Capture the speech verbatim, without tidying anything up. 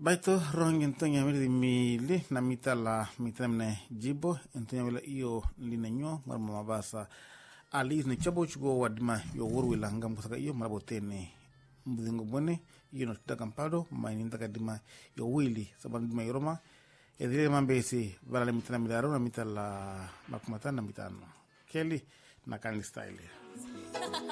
Baito rongi ntonya mili mili na mita la mita mne jibo ntonya wala iyo linenyo marma mabasa ali ne chabo chugo wadima yo woru la ngam kusaka iyo marabotene mbuzingo bone iyo no takampado maini takadima yo wili saban dima yoroma edile mambesi bala mita na milaro na mita la makumata na mitano Kelly na Kali style